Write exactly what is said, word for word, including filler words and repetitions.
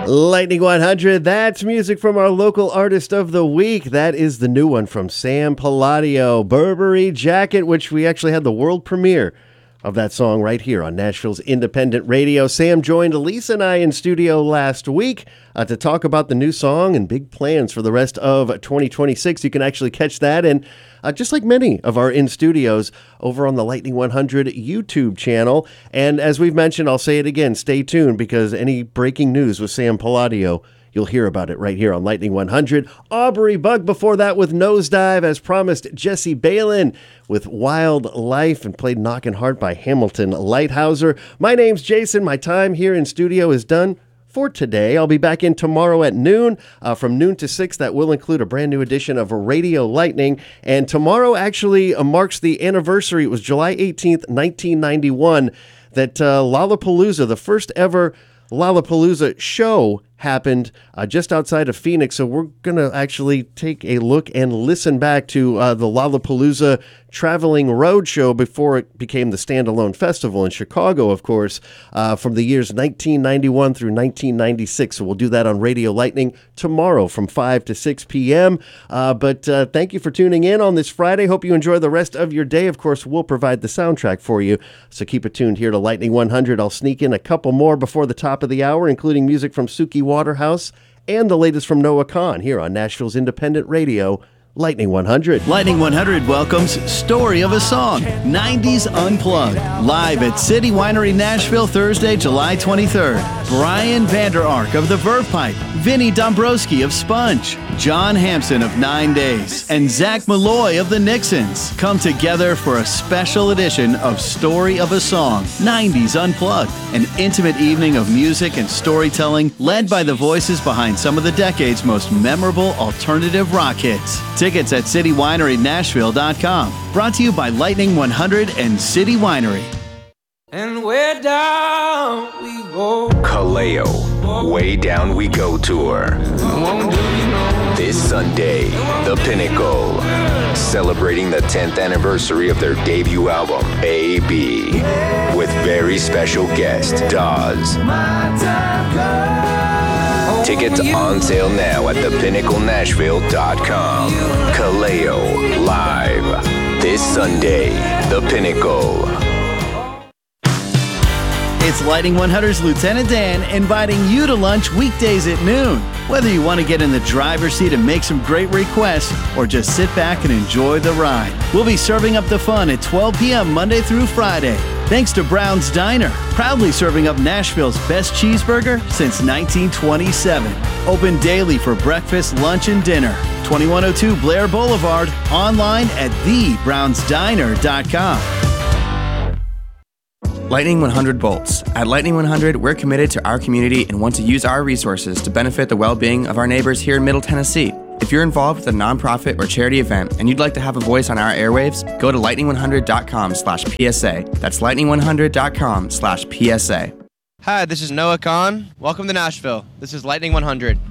Lightning one hundred, that's music from our local artist of the week. That is the new one from Sam Palladio, Burberry Jacket, which we actually had the world premiere of that song right here on Nashville's Independent Radio. Sam joined Elise and I in studio last week uh, to talk about the new song and big plans for the rest of twenty twenty-six. You can actually catch that, and uh, just like many of our in-studios, over on the Lightning one hundred YouTube channel. And as we've mentioned, I'll say it again, stay tuned, because any breaking news with Sam Palladio, you'll hear about it right here on Lightning one hundred. Aubrey Bug before that with Nosedive. As promised, Jesse Balin with Wild Life, and played Knockin' Heart by Hamilton Lighthouser. My name's Jason. My time here in studio is done for today. I'll be back in tomorrow at noon. Uh, from noon to six, that will include a brand new edition of Radio Lightning. And tomorrow actually uh, marks the anniversary. It was July eighteenth, nineteen ninety-one, that uh, Lollapalooza, the first ever Lollapalooza show, happened uh, just outside of Phoenix. So we're going to actually take a look and listen back to uh, the Lollapalooza Traveling Road Show before it became the standalone festival in Chicago, of course, uh, from the years nineteen ninety-one through nineteen ninety-six. So we'll do that on Radio Lightning tomorrow from five to six p.m. Uh, but uh, thank you for tuning in on this Friday. Hope you enjoy the rest of your day. Of course, we'll provide the soundtrack for you, so keep it tuned here to Lightning one hundred. I'll sneak in a couple more before the top of the hour, including music from Suki Waterhouse and the latest from Noah Kahan here on Nashville's Independent Radio, Lightning one hundred. Lightning one hundred welcomes Story of a Song, nineties Unplugged, live at City Winery Nashville Thursday, July twenty-third. Brian Vander Ark of the Verve Pipe, Vinny Dombrowski of Sponge, John Hampson of Nine Days, and Zach Malloy of the Nixons come together for a special edition of Story of a Song, nineties Unplugged, an intimate evening of music and storytelling led by the voices behind some of the decade's most memorable alternative rock hits. Tickets at city winery nashville dot com. Brought to you by Lightning one hundred and City Winery. And way down we go. Kaleo, Way Down We Go tour. This Sunday, The Pinnacle, celebrating the tenth anniversary of their debut album, Baby, with very special guest, Dawes. Tickets on sale now at the pinnacle nashville dot com. Kaleo, live, this Sunday, The Pinnacle. It's Lightning one hundred's Lieutenant Dan inviting you to lunch weekdays at noon. Whether you want to get in the driver's seat and make some great requests, or just sit back and enjoy the ride, we'll be serving up the fun at twelve p.m. Monday through Friday. Thanks to Brown's Diner, proudly serving up Nashville's best cheeseburger since nineteen twenty-seven. Open daily for breakfast, lunch, and dinner. twenty-one oh two Blair Boulevard, online at the browns diner dot com. Lightning one hundred Bolts. At Lightning one hundred, we're committed to our community and want to use our resources to benefit the well-being of our neighbors here in Middle Tennessee. If you're involved with a nonprofit or charity event and you'd like to have a voice on our airwaves, go to lightning one hundred dot com slash P S A. That's lightning one hundred dot com slash P S A. Hi, this is Noah Kahan. Welcome to Nashville. This is Lightning one hundred.